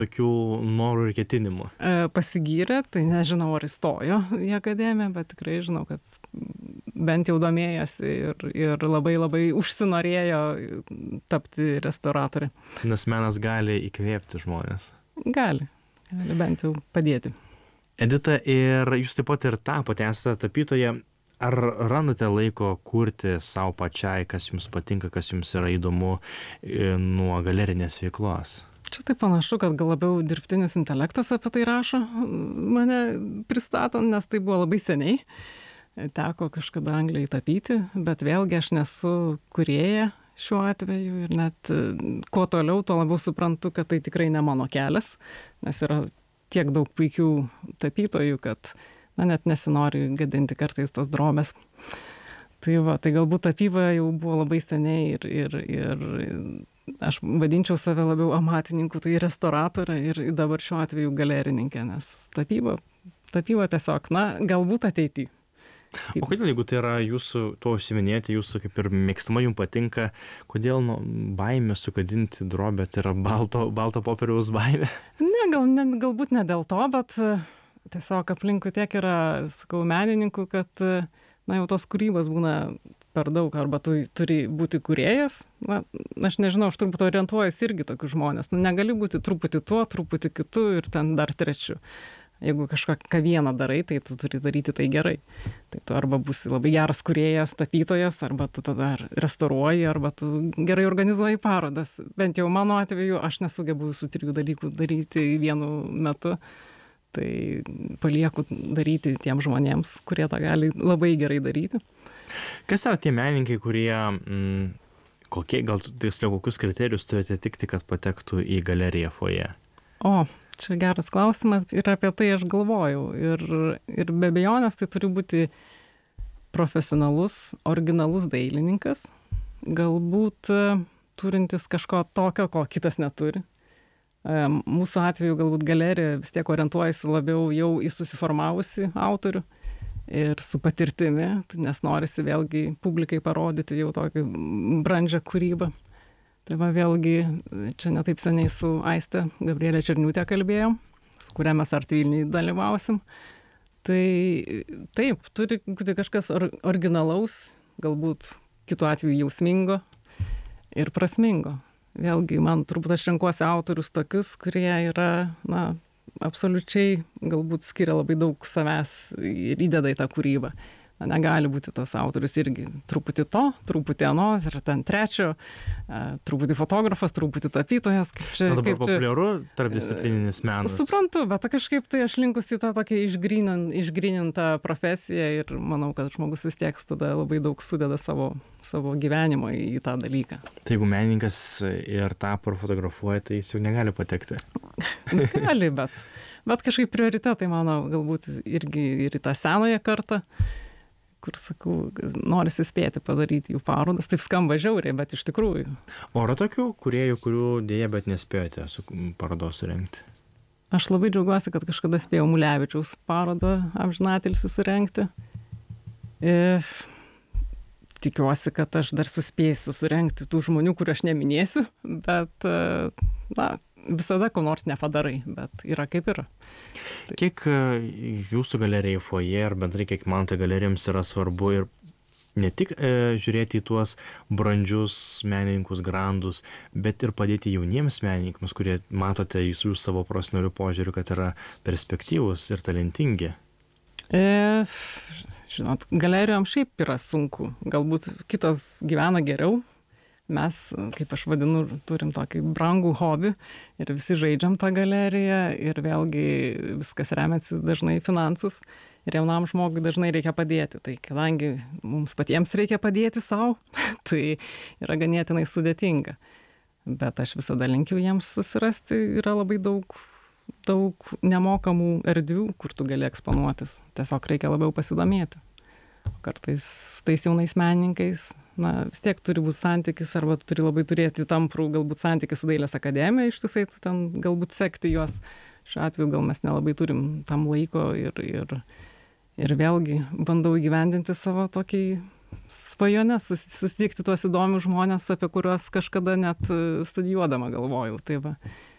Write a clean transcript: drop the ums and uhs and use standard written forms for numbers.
tokių norų ir ketinimų? Pasigyrė, tai nežinau, ar įstojo į akademiją, bet tikrai žinau, kad bent jau domėjasi ir labai labai užsinorėjo tapti restauratorė. Nes menas gali įkvėpti žmonės. Gali bent jau padėti. Edita, ir jūs taip pat ir tapote, esate tapytoja. Ar randate laiko kurti savo pačiai, kas jums patinka, kas jums yra įdomu nuo galerinės veiklos? Čia tai panašu, kad gal labiau dirbtinis intelektas apie tai rašo mane pristatant, nes tai buvo labai seniai. Teko kažkada Anglijai tapyti, bet vėlgi aš nesu kūrėja šiuo atveju ir net kuo toliau, tuo labiau suprantu, kad tai tikrai ne mano kelias, nes yra tiek daug puikių tapytojų, kad net nesinori gadinti kartais tos drobės. Tai galbūt tapyba jau buvo labai seniai ir aš vadinčiau save labiau amatininku, tai restauratorė ir dabar šiuo atveju galerininkė, nes tapyba tiesiog, galbūt ateity. O kodėl, jeigu tai yra jūsų, to užsiminėti, jūsų kaip ir mėgstama jums patinka, kodėl baimė sugadinti drobę, tai yra balto popieriaus baimė? Galbūt ne dėl to, bet tiesiog aplinkui tiek yra, sakau, menininkų, kad jau tos kūrybos būna per daug, arba tu turi būti kūrėjas. Aš nežinau, aš turbūt orientuojuosi irgi tokius žmonės. Negali būti truputį tuo, truputį kitu ir ten dar trečiu. Jeigu kažką vieną darai, tai tu turi daryti tai gerai. Tai tu arba būsi labai geras kūrėjas, tapytojas, arba tu tada restauruoji, arba tu gerai organizuoji parodas. Bent jau mano atveju aš nesugebu visų trijų dalykų daryti vienu metu. Tai palieku daryti tiem žmonėms, kurie tą gali labai gerai daryti. Kas yra tie menininkai, kurie, kokius kriterijus turite tikti, kad patektų į galeriją foje? Čia geras klausimas ir apie tai aš galvojau. Ir be abejonės tai turi būti profesionalus, originalus dailininkas, galbūt turintis kažko tokio, ko kitas neturi. Mūsų atveju galbūt galerija vis tiek orientuojasi labiau jau į susiformavusi autorių ir su patirtimi, nes norisi vėlgi publikai parodyti jau tokį brandžią kūrybą. Tai vėlgi, čia netaip seniai su Aiste Gabrielė Černiūtė kalbėjom, su kuria mes Art Vilniuj dalyvausim. Tai taip, turi būti kažkas originalaus, galbūt kitu atveju jausmingo ir prasmingo. Vėlgi, man turbūt aš renkuosi autorius tokius, kurie yra, absoliučiai galbūt skiria labai daug savęs ir įdeda į tą kūrybą. Negali būti tas autorius irgi truputį to, truputį ano, ir ten trečio, truputį fotografas, truputį tapytojas. Dabar populiaru tarpdisciplininis menas. Suprantu, bet kažkaip tai aš linkusi į tą tokią išgrynintą profesiją ir manau, kad žmogus vis tiek tada labai daug sudeda savo gyvenimo į tą dalyką. Tai jeigu menininkas ir tapo ir fotografuoja, tai jis jau negali patekti. Gali, bet kažkaip prioritetai mano galbūt irgi ir į tą senąją kartą, kur, sakau, norisi spėti padaryti jų parodas. Taip skamba žiauriai, bet iš tikrųjų. O yra tokių kūrėjų, kurių dėja, bet nespėjote parodos surengti? Aš labai džiaugiuosi, kad kažkada spėjau Mulevičiaus parodą amžinatilsį surengti. Tikiuosi, kad aš dar suspėsiu surengti tų žmonių, kurių aš neminėsiu, bet, visada ko nors nepadarai, bet yra kaip yra. Kiek jūsų galerijai foje, ar bendrai kiek manote galerijoms yra svarbu ir ne tik žiūrėti į tuos brandžius menininkus, grandus, bet ir padėti jauniems menininkams, kurie matote jūsų savo profesionalių požiūrių, kad yra perspektyvūs ir talentingi? Žinot, galerijom šiaip yra sunku. Galbūt kitos gyvena geriau. Mes, kaip aš vadinu, turim tokį brangų hobį ir visi žaidžiam tą galeriją ir vėlgi viskas remiasi dažnai finansus ir jaunam žmogui dažnai reikia padėti. Tai kadangi mums patiems reikia padėti savo, tai yra ganėtinai sudėtinga. Bet aš visada linkiu jiems susirasti, yra labai daug nemokamų erdvių, kur tu gali eksponuotis. Tiesiog reikia labiau pasidomėti. Kartais su tais jaunais menininkais, vis tiek turi būti santykis, arba tu turi labai turėti tamprų galbūt santykį su Dailės akademija, ištisai ten galbūt sekti juos. Šiuo atveju gal mes nelabai turim tam laiko ir vėlgi bandau įgyvendinti savo tokį svajonę, susitikti tuos įdomius žmonės, apie kuriuos kažkada net studijuodama galvojau. Tai va.